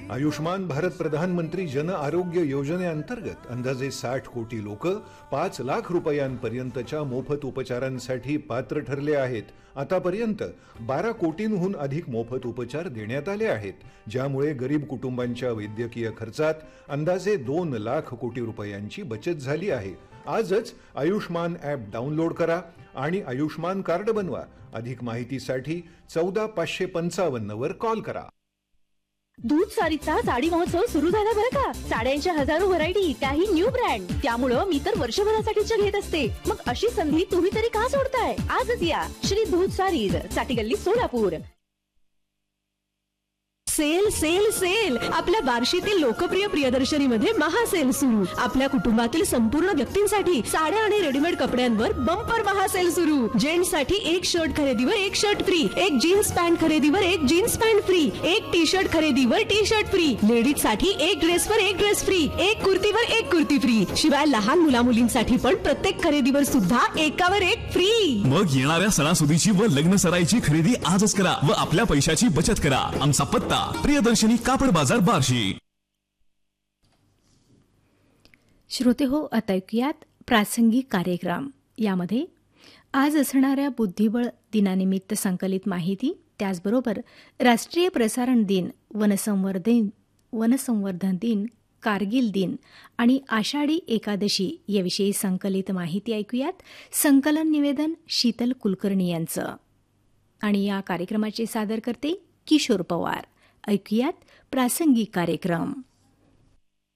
आयुष्मान भारत प्रधानमंत्री जन आरोग्य योजनेअंतर्गत अंदाजे 60 कोटी लोक 5 लाख रुपयांपर्यंतच्या मोफत उपचारांसाठी पात्र ठरले आहेत. आतापर्यंत 12 कोटींहून अधिक मोफत उपचार देण्यात आले आहेत, ज्यामुळे गरीब कुटुंबांच्या वैद्यकीय खर्चात अंदाजे 2 लाख कोटी रुपयांची बचत झाली आहे. आजच आयुष्मान ॲप डाउनलोड करा आणि आयुष्मान कार्ड बनवा. अधिक माहितीसाठी 14555 वर कॉल करा. दूध सारीचा साडी महोत्सव सुरू झाला बरं का. साड्यांच्या हजारो व्हरायटी, त्याही न्यू ब्रँड. त्यामुळं मी तर वर्षभरासाठीच्या घेत असते. मग अशी संधी तुम्ही तरी का सोडताय? आजच या श्री दूध सारीज, साठी गल्ली, सोलापूर. सेल सेल सेल, आपल्या बार्शीतील लोकप्रिय प्रियदर्शनीमध्ये महासेल सुरू. आपल्या कुटुंबातील संपूर्ण व्यक्तींसाठी साड्या आणि रेडीमेड कपड्यांवर बंपर महासेल सुरू. जेंट्ससाठी एक शर्ट खरेदीवर एक शर्ट फ्री, एक जीन्स पॅन्ट खरेदीवर एक जीन्स पॅन्ट फ्री, एक टी शर्ट खरेदीवर टी शर्ट फ्री. लेडीज साठी एक ड्रेसवर एक ड्रेस फ्री, एक कुर्तीवर एक कुर्ती फ्री. शिवाय लहान मुला मुलींसाठी पण प्रत्येक खरेदीवर सुद्धा एकावर एक फ्री. मग येणाऱ्या सणासुदीची व लग्न सराईची खरेदी आजच करा व आपल्या पैशाची बचत करा. आमचा पत्ता प्रियदर्शनी कापड बाजार, बार्शी. श्रोते हो, आता ऐकूयात प्रासंगिक कार्यक्रम. यामध्ये आज असणाऱ्या बुद्धिबळ दिनानिमित्त संकलित माहिती, त्याचबरोबर राष्ट्रीय प्रसारण दिन, वनसंवर्धन दिन, कारगिल दिन आणि आषाढी एकादशी याविषयी संकलित माहिती ऐकूयात. संकलन निवेदन शीतल कुलकर्णी यांचं. आणि या कार्यक्रमाचे सादर करते किशोर पवार. ऐकूयात प्रासंगिक कार्यक्रम.